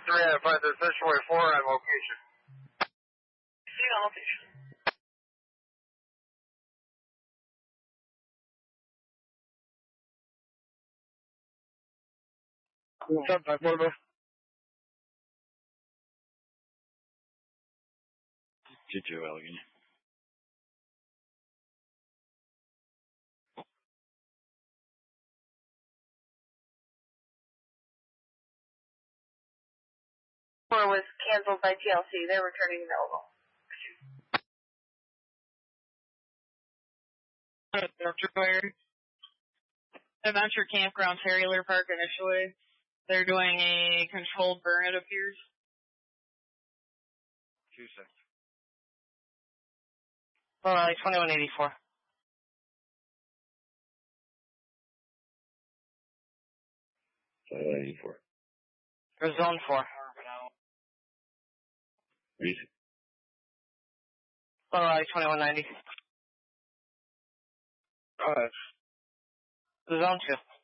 3 out of 5, there's Situate 4 on location. See on location. What's up, 5-4? G2 Allegheny. Was canceled by TLC. They're returning available. Adventure Campground Taylor Park initially. They're doing a controlled burn, it appears. 2-6. 2184. Or zone 4. Reason. 2190. Alright. Zone 2.